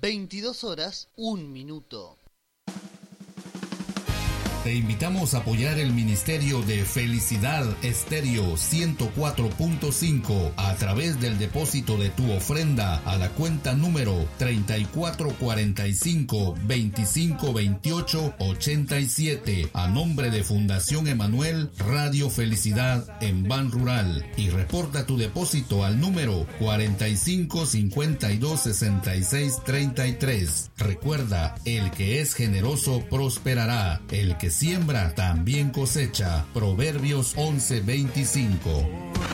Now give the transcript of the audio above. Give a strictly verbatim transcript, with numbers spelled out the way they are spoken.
veintidós horas, un minuto. Te invitamos a apoyar el Ministerio de Felicidad Estéreo ciento cuatro punto cinco a través del depósito de tu ofrenda a la cuenta número treinta y cuatro cuarenta y cinco, veinticinco veintiocho, ochenta y siete a nombre de Fundación Emanuel Radio Felicidad en Ban Rural, y reporta tu depósito al número cuarenta y cinco cincuenta y dos sesenta y seis treinta y tres. Recuerda, el que es generoso prosperará, el que siembra también cosecha. Proverbios once veinticinco.